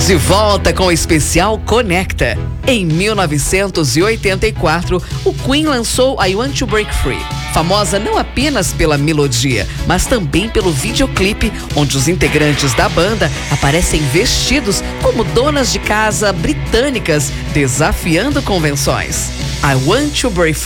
De volta com o especial Conecta. Em 1984, o Queen lançou I Want to Break Free, famosa não apenas pela melodia, mas também pelo videoclipe, onde os integrantes da banda aparecem vestidos como donas de casa britânicas, desafiando convenções. I Want to Break